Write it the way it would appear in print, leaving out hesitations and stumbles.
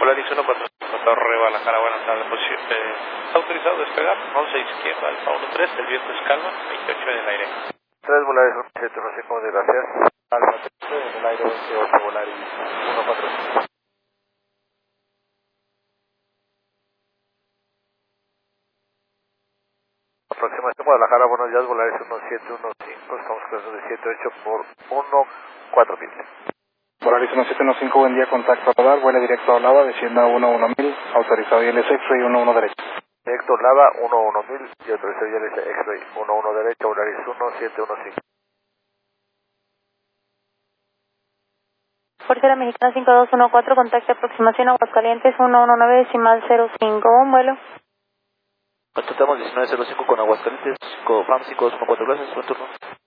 Polaris 1-4, Torre Guadalajara, buenas tardes. Está autorizado despegar, 11 izquierda, Alfa 1-3, el viento es calma, 28 en el aire. 3 Volaris 1-7, muchas gracias. Alfa 3 en el aire, 28 Volaris 1-4. Aproximación Guadalajara, buenos días, Volaris 1715, estamos cruzando de 78 por 1-4 Volaris 1715, buen día, contacto radar, vuela directo a Lava, descienda 11000, autorizado ILS X-Ray 11 derecho. Directo Lava 11000 y autorizado ILS X-Ray 11 derecho, Volaris 1715. Portera Mexicana 5214, contacto aproximación Aguascalientes 119.05, un vuelo. Contactamos 1905 con Aguascalientes, con FAM 5214, gracias, buen turno.